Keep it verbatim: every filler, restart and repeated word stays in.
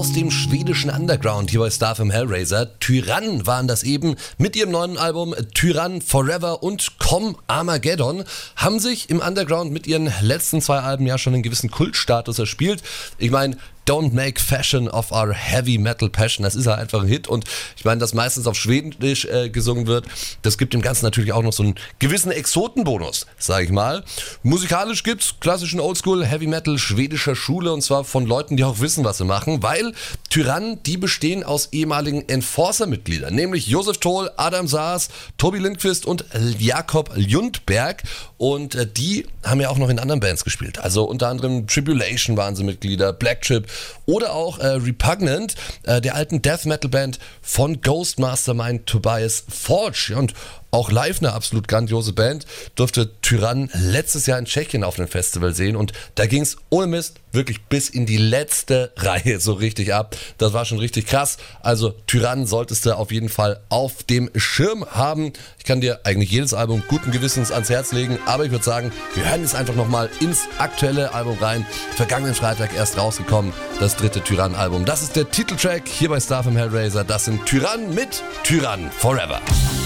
Aus dem schwedischen Underground hier bei Star F M Hellraiser. Tyrann waren das eben mit ihrem neuen Album Tyrann Forever und Com Armageddon. Haben sich im Underground mit ihren letzten zwei Alben ja schon einen gewissen Kultstatus erspielt. Ich meine, Don't Make Fashion of Our Heavy Metal Passion. Das ist ja einfach ein Hit und ich meine, dass meistens auf Schwedisch äh, gesungen wird, das gibt dem Ganzen natürlich auch noch so einen gewissen Exotenbonus, sage ich mal. Musikalisch gibt's klassischen Oldschool Heavy Metal schwedischer Schule und zwar von Leuten, die auch wissen, was sie machen, weil Tyrann, die bestehen aus ehemaligen Enforcer-Mitgliedern, nämlich Josef Toll, Adam Saas, Tobi Lindqvist und Jakob Ljundberg und äh, die haben ja auch noch in anderen Bands gespielt, also unter anderem Tribulation waren sie Mitglieder, Black Trip oder auch äh, Repugnant, äh, der alten Death Metal Band von Ghost Mastermind Tobias Forge. Und auch live eine absolut grandiose Band, durfte Tyrann letztes Jahr in Tschechien auf einem Festival sehen und da ging es ohne Mist wirklich bis in die letzte Reihe so richtig ab. Das war schon richtig krass. Also Tyrann solltest du auf jeden Fall auf dem Schirm haben. Ich kann dir eigentlich jedes Album guten Gewissens ans Herz legen, aber ich würde sagen, wir hören jetzt einfach nochmal ins aktuelle Album rein. Vergangenen Freitag erst rausgekommen, das dritte Tyrann-Album. Das ist der Titeltrack hier bei Star F M Hellraiser. Das sind Tyrann mit Tyrann Forever.